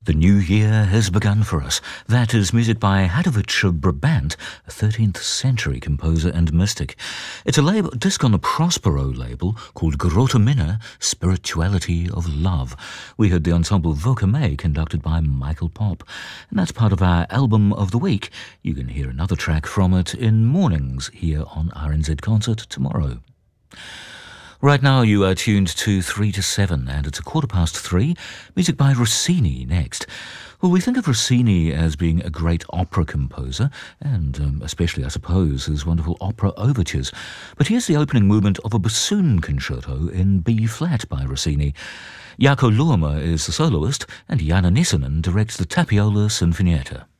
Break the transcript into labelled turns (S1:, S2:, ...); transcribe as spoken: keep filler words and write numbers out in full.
S1: The new year has begun for us. That is music by Hadovich of Brabant, a thirteenth century composer and mystic. It's a label, disc on the Prospero label called Grote Minne, Spirituality of Love. We heard the ensemble Voca May, conducted by Michael Pop. And that's part of our album of the week. You can hear another track from it in mornings here on R N Z Concert tomorrow. Right now you are tuned to three to seven, and it's a quarter past three. Music by Rossini next. Well, we think of Rossini as being a great opera composer, and um, especially, I suppose, his wonderful opera overtures. But here's the opening movement of a bassoon concerto in B-flat by Rossini. Jaakko Luoma is the soloist, and Janne Nissinen directs the Tapiola Sinfonietta.